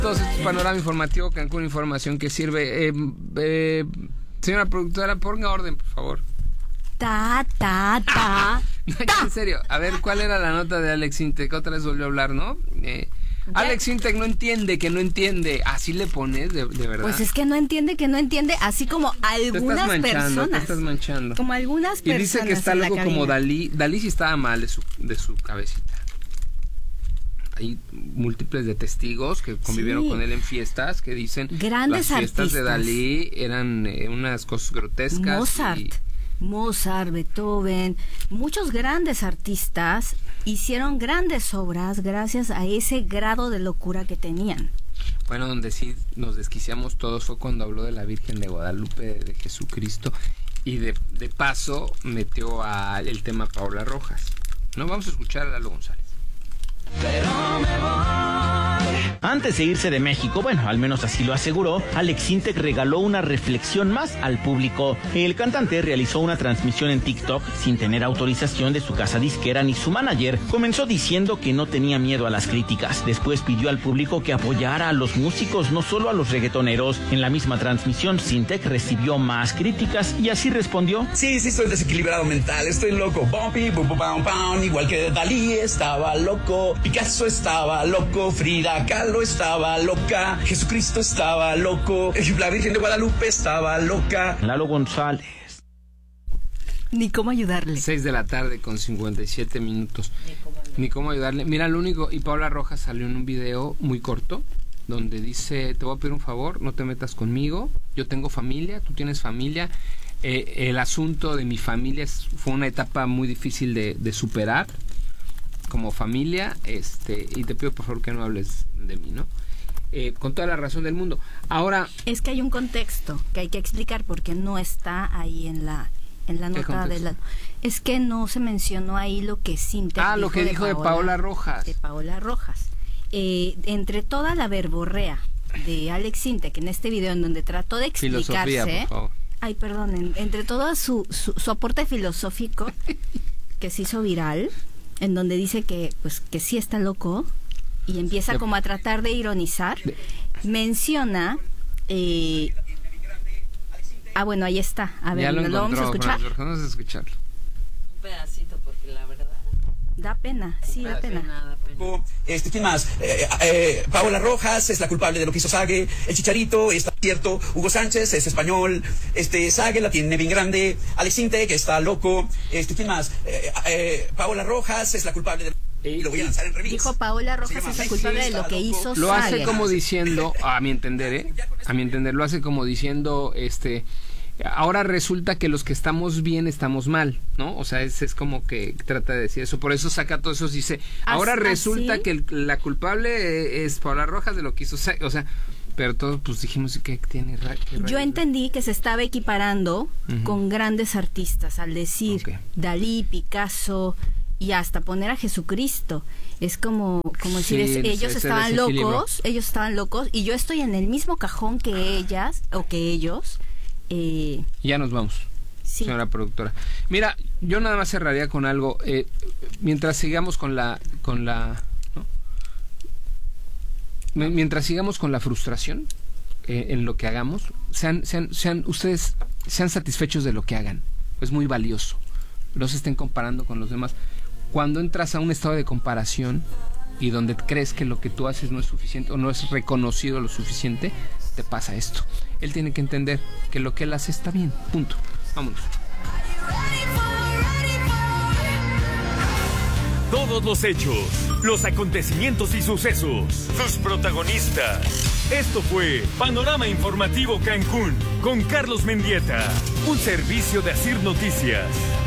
Entonces, Panorama Informativo Cancún, información que sirve. Señora productora, ponga orden, por favor. En serio, a ver, ¿cuál era la nota de Alex Intec? Otra vez volvió a hablar, ¿no? Alex Intec no entiende que no entiende. Así le pones, de verdad. Pues es que no entiende que no entiende, así como algunas personas. Te estás manchando. Como algunas personas. Y dice que está loco como Dalí. Dalí sí estaba mal de su cabecita. Hay múltiples de testigos que convivieron con él en fiestas que dicen grandes las fiestas artistas de Dalí eran unas cosas grotescas. Mozart, Beethoven, muchos grandes artistas hicieron grandes obras gracias a ese grado de locura que tenían. Bueno, donde sí nos desquiciamos todos fue cuando habló de la Virgen de Guadalupe, de Jesucristo, y de paso metió el tema Paola Rojas. No, vamos a escuchar a Lalo González. Pero me voy. Antes de irse de México, bueno, al menos así lo aseguró, Alex Intec regaló una reflexión más al público. El cantante realizó una transmisión en TikTok sin tener autorización de su casa disquera ni su manager. Comenzó diciendo que no tenía miedo a las críticas. Después pidió al público que apoyara a los músicos, no solo a los reggaetoneros. En la misma transmisión, Intec recibió más críticas y así respondió: Sí, estoy desequilibrado mental, estoy loco. Bumpy, bum, bum, bum, bum. Igual que Dalí estaba loco, Picasso estaba loco, Frida Kahlo estaba loca, Jesucristo estaba loco, la Virgen de Guadalupe estaba loca. Lalo González. Ni cómo ayudarle. 6 de la tarde con 57 minutos. Ni cómo ayudarle. Mira, lo único, y Paola Rojas salió en un video muy corto donde dice: te voy a pedir un favor, no te metas conmigo, yo tengo familia, tú tienes familia. El asunto de mi familia fue una etapa muy difícil de superar como familia, y te pido por favor que no hables de mí, ¿no? Con toda la razón del mundo. Ahora, es que hay un contexto que hay que explicar porque no está ahí en la nota de la... Es que no se mencionó ahí lo que Intec lo que dijo de Paola Rojas. De Paola Rojas. Entre toda la verborrea de Alex Intec en este video en donde trató de explicarse... Filosofía, por favor. Ay, perdón, entre todo su aporte filosófico que se hizo viral, en donde dice que sí está loco y empieza como a tratar de ironizar, menciona bueno, ahí está, a ver, ¿lo vamos a escuchar? Vamos a escucharlo un pedacito porque la verdad da pena, sí, da pena. ¿Quién más? Paola Rojas es la culpable de lo que hizo Sage. El Chicharito está cierto. Hugo Sánchez es español. Sage la tiene bien grande. Alex Intec está loco. ¿Quién más? Paola Rojas es la culpable de... Y lo voy a lanzar en remix. Dijo Paola Rojas es la culpable de lo que hizo Sage. Lo hace como diciendo, a mi entender, lo hace como diciendo, ahora resulta que los que estamos bien estamos mal, ¿no? O sea, es como que trata de decir eso. Por eso saca todo eso, dice, ahora resulta que la culpable es Paola Rojas de lo que hizo Sage. O sea, pero todos pues dijimos que tiene yo entendí que se estaba equiparando con grandes artistas al decir Dalí, Picasso y hasta poner a Jesucristo. Es como decir, ellos estaban locos y yo estoy en el mismo cajón que ellas o que ellos. Ya nos vamos, señora productora. Mira, yo nada más cerraría con algo. Mientras sigamos con la ¿no? Mientras sigamos con la frustración en lo que hagamos, ustedes sean satisfechos de lo que hagan. Es muy valioso. No se estén comparando con los demás. Cuando entras a un estado de comparación y donde crees que lo que tú haces no es suficiente o no es reconocido lo suficiente, te pasa esto. Él tiene que entender que lo que él hace está bien, punto. Vámonos. Todos los hechos, los acontecimientos y sucesos, sus protagonistas. Esto fue Panorama Informativo Cancún con Carlos Mendieta, un servicio de Asir Noticias.